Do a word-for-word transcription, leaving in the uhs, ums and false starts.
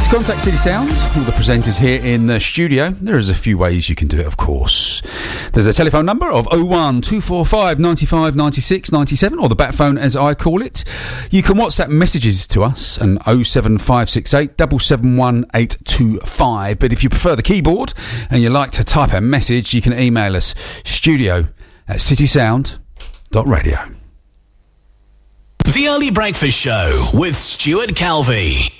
Contact City Sound, all the presenters here in the studio. There is a few ways you can do it, of course. There's a telephone number of oh one two four five nine five nine six nine seven, or the bat phone as I call it. You can WhatsApp messages to us on oh seven five six eight seven seven one eight two five. But if you prefer the keyboard and you like to type a message, you can email us studio at citysound dot radio. The Early Breakfast Show with Stuart Calvey.